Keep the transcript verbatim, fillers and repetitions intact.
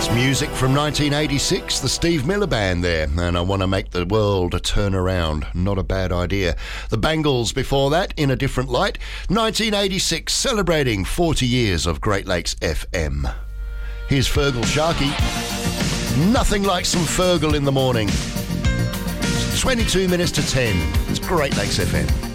Music from nineteen eighty-six, the Steve Miller Band there, and I Want to Make the World a Turn Around. Not a bad idea. The Bangles before that, In a Different Light, nineteen eighty-six, celebrating forty years of Great Lakes F M. Here's Fergal Sharkey. Nothing like some Fergal in the morning. It's twenty-two minutes to ten. It's Great Lakes F M.